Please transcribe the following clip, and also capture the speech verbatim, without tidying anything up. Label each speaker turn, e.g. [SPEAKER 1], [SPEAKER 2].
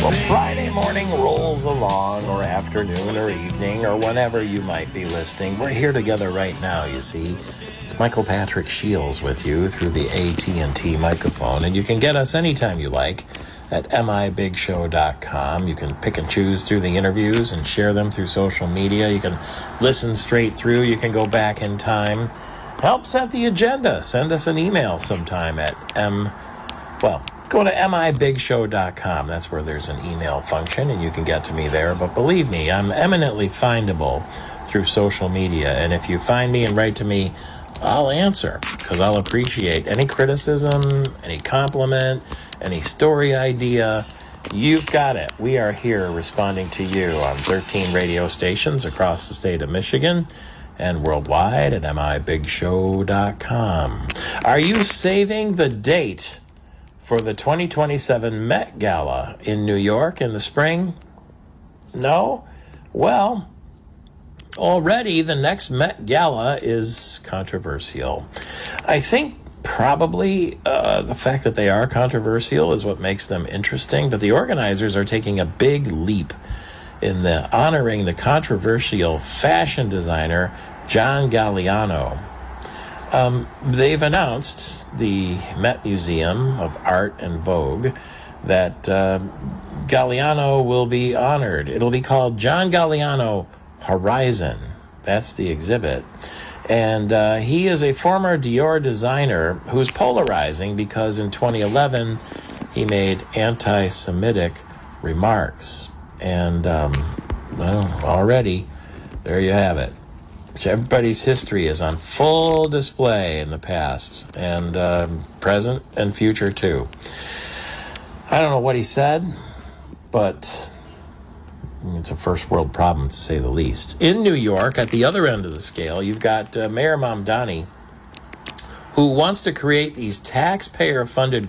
[SPEAKER 1] Well, Friday morning rolls along, or afternoon, or evening, or whenever you might be listening. We're here together right now, you see. It's Michael Patrick Shields with you through the A T and T microphone, and you can get us anytime you like at M I Big Show dot com. You can pick and choose through the interviews and share them through social media. You can listen straight through. You can go back in time. Help set the agenda. Send us an email sometime at M... Well... Go to M I Big Show dot com. That's where there's an email function, and you can get to me there. But believe me, I'm eminently findable through social media. And if you find me and write to me, I'll answer, because I'll appreciate any criticism, any compliment, any story idea. You've got it. We are here responding to you on thirteen radio stations across the state of Michigan and worldwide at M I Big Show dot com. Are you saving the date for the twenty twenty-seven Met Gala in New York in the spring? No? Well, already the next Met Gala is controversial. I think probably uh, the fact that they are controversial is what makes them interesting, but the organizers are taking a big leap in the honoring the controversial fashion designer John Galliano. Um, they've announced, the Met Museum of Art and Vogue, that uh, Galliano will be honored. It'll be called John Galliano Horizon. That's the exhibit. And uh, he is a former Dior designer who's polarizing because in twenty eleven he made anti-Semitic remarks. And, um, well, already, there you have it. Everybody's history is on full display in the past and um, present and future too. I don't know what he said, but it's a first world problem to say the least. In New York, at the other end of the scale, you've got uh, Mayor Mamdani, who wants to create these taxpayer-funded